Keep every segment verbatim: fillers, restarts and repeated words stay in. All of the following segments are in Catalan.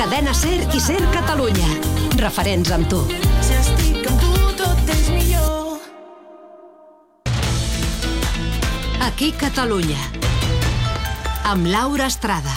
Cadena Ser i Ser Catalunya. Referents amb tu. Si estic amb tu, tot és millor. Aquí Catalunya. Amb Laura Estrada.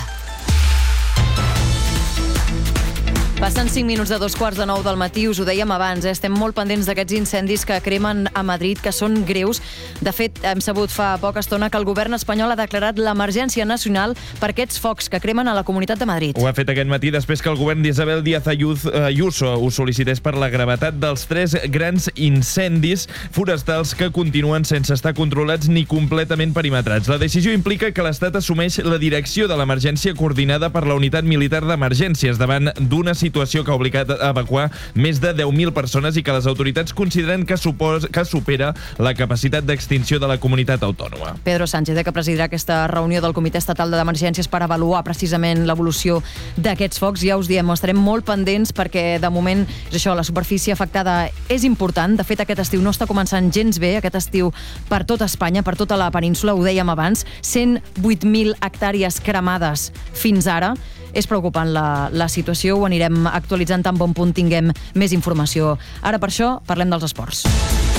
Passen cinc minuts de dos quarts de nou del matí, us ho dèiem abans, eh? Estem molt pendents d'aquests incendis que cremen a Madrid, que són greus. De fet, hem sabut fa poca estona que el govern espanyol ha declarat l'emergència nacional per aquests focs que cremen a la Comunitat de Madrid. Ho ha fet aquest matí després que el govern d'Isabel Díaz Ayuso ho sol·licités per la gravetat dels tres grans incendis forestals que continuen sense estar controlats ni completament perimetrats. La decisió implica que l'Estat assumeix la direcció de l'emergència coordinada per la Unitat Militar d'Emergències davant d'una situació que ha obligat a evacuar més de deu mil persones i que les autoritats consideren que, supos, que supera la capacitat d'extinció de la comunitat autònoma. Pedro Sánchez, que presidirà aquesta reunió del Comitè Estatal d'Emergències per avaluar precisament l'evolució d'aquests focs. Ja us diem, estarem molt pendents perquè de moment és això, la superfície afectada és important. De fet, aquest estiu no està començant gens bé, aquest estiu per tota Espanya, per tota la península, ho dèiem abans, cent vuit mil hectàrees cremades fins ara. És preocupant la, la situació, ho anirem actualitzant tan bon punt tinguem més informació. Ara, per això, parlem dels esports.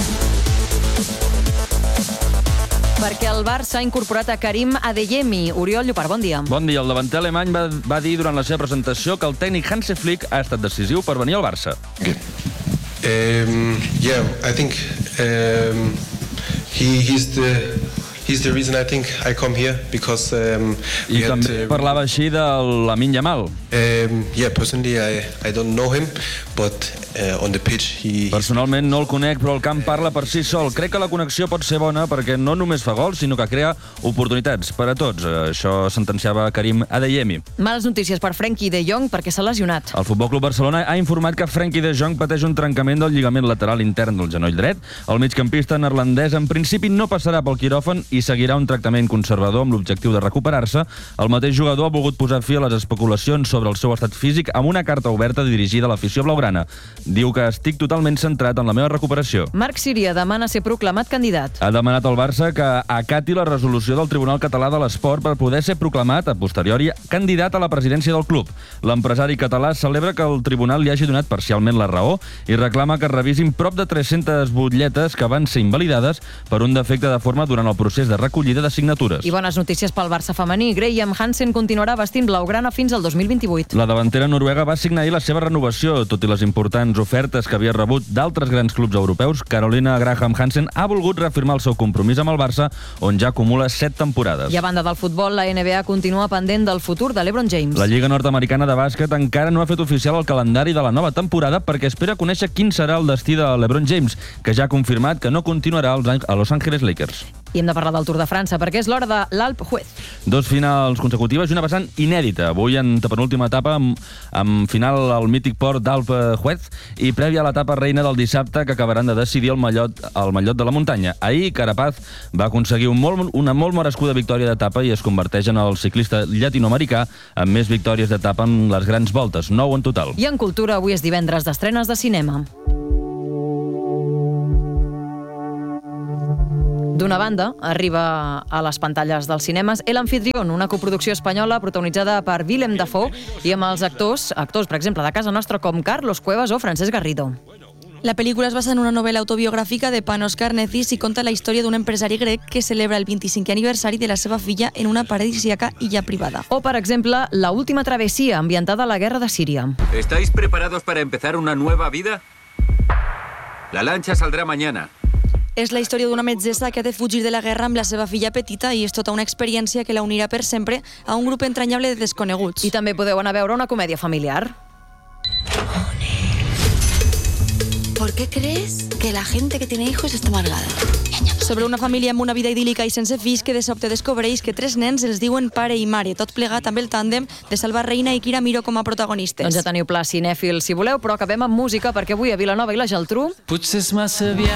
Perquè el Barça ha incorporat a Karim Adeyemi. Oriol Llopart, bon dia. Bon dia. El davanter alemany va, va dir durant la seva presentació que el tècnic Hansi Flick ha estat decisiu per venir al Barça. Um, yeah, I think um, he, he's the... He's the reason I think I come here because um, I també had, uh, parlava així de Lamine Yamal. Um, yeah, personally I I don't know him, but uh, on the pitch he. Personalment no el conec, però el camp parla per si sol. Crec que la connexió pot ser bona perquè no només fa gols, sinó que crea oportunitats per a tots. Això sentenciava Karim Adeyemi. Males notícies per Frenkie de Jong perquè s'ha lesionat. El Futbol Club Barcelona ha informat que Frenkie de Jong pateix un trencament del lligament lateral intern del genoll dret. El migcampista neerlandès en principi no passarà pel quiròfan i seguirà un tractament conservador amb l'objectiu de recuperar-se. El mateix jugador ha volgut posar fi a les especulacions sobre el seu estat físic amb una carta oberta dirigida a l'afició blaugrana. Diu que estic totalment centrat en la meva recuperació. Marc Síria demana ser proclamat candidat. Ha demanat al Barça que acati la resolució del Tribunal Català de l'Esport per poder ser proclamat, a posteriori, candidat a la presidència del club. L'empresari català celebra que el tribunal li hagi donat parcialment la raó i reclama que es revisin prop de tres-centes butlletes que van ser invalidades per un defecte de forma durant el procés de recollida de signatures. I bones notícies pel Barça femení. Graham Hansen continuarà vestint blaugrana fins al dos mil vint-i-vuit. La davantera noruega va signar ahir la seva renovació. Tot i les importants ofertes que havia rebut d'altres grans clubs europeus, Carolina Graham Hansen ha volgut reafirmar el seu compromís amb el Barça, on ja acumula set temporades. I a banda del futbol, la N B A continua pendent del futur de LeBron James. La Lliga Nord-Americana de Bàsquet encara no ha fet oficial el calendari de la nova temporada perquè espera conèixer quin serà el destí de LeBron James, que ja ha confirmat que no continuarà a Los Angeles Lakers. I hem de parlar del Tour de França, perquè és l'hora de l'Alpe d'Huez. Dos finals consecutives i una vessant inèdita. Avui en penúltima etapa amb, amb final al mític port d'Alpe d'Huez i prèvia a l'etapa reina del dissabte que acabaran de decidir el mallot, el mallot de la muntanya. Ahir Carapaz va aconseguir un molt, una molt merescuda victòria d'etapa i es converteix en el ciclista llatinoamericà amb més victòries d'etapa en les grans voltes, nou en total. I en cultura, avui és divendres d'estrenes de cinema. D'una banda, arriba a les pantalles dels cinemes El Anfitrión, una coproducció espanyola protagonitzada per Willem Dafoe i amb els actors, actors, per exemple, de casa nostra com Carlos Cuevas o Francesc Garrido. La pel·lícula es basa en una novel·la autobiogràfica de Panos Karnezis i conta la història d'un empresari grec que celebra el vint-i-cinquè aniversari de la seva filla en una paradisíaca illa privada. O, per exemple, La última travessia, ambientada a la guerra de Síria. ¿Estáis preparados para empezar una nueva vida? La lancha saldrá mañana. És la història d'una metgessa que ha de fugir de la guerra amb la seva filla petita i és tota una experiència que la unirà per sempre a un grup entranyable de desconeguts. I també podeu anar a veure una comèdia familiar. ¿Por qué crees que la gente que tiene hijos está amargada? Sobre una família amb una vida idíl·lica i sense fills que de sobte descobreix que tres nens els diuen pare i mare, tot plegat amb el tàndem de Salva Reina i Kira Miró com a protagonistes. Doncs ja teniu pla cinèfil, si voleu, però acabem amb música perquè avui a Vilanova i la Geltrú... Potser és massa aviat.